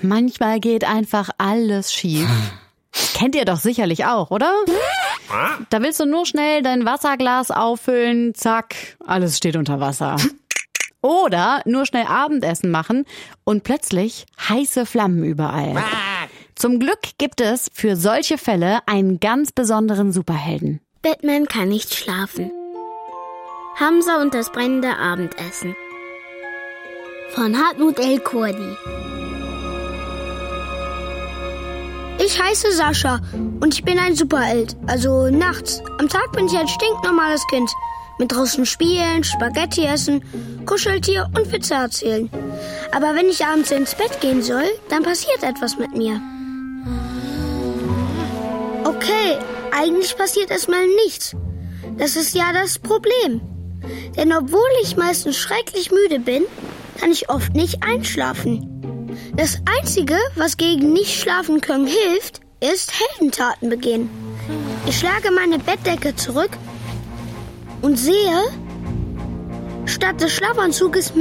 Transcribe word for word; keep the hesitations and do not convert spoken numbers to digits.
manchmal geht einfach alles schief. Kennt ihr doch sicherlich auch, oder? Da willst du nur schnell dein Wasserglas auffüllen, zack, alles steht unter Wasser. Oder nur schnell Abendessen machen und plötzlich heiße Flammen überall. Zum Glück gibt es für solche Fälle einen ganz besonderen Superhelden. Batman kann nicht schlafen. Hamza und das brennende Abendessen. Von Hartmut El-Kurdi. Ich heiße Sascha und ich bin ein Superheld, also nachts. Am Tag bin ich ein stinknormales Kind. Mit draußen spielen, Spaghetti essen, Kuscheltier und Witze erzählen. Aber wenn ich abends ins Bett gehen soll, dann passiert etwas mit mir. Okay, eigentlich passiert erstmal nichts. Das ist ja das Problem. Denn obwohl ich meistens schrecklich müde bin, kann ich oft nicht einschlafen. Das Einzige, was gegen nicht schlafen können hilft, ist Heldentaten begehen. Ich schlage meine Bettdecke zurück und sehe, statt des Schlafanzuges